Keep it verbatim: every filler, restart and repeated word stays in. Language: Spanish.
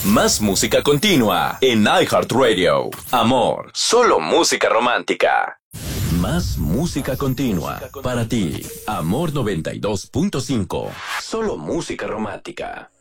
Más música continua en iHeartRadio. Amor, solo música romántica. Más música continua para ti. Amor noventa y dos punto cinco. Solo música romántica.